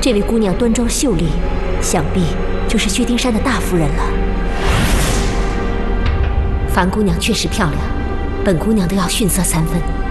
这位姑娘端庄秀丽，想必就是薛丁山的大夫人了。樊姑娘确实漂亮，本姑娘都要逊色3分。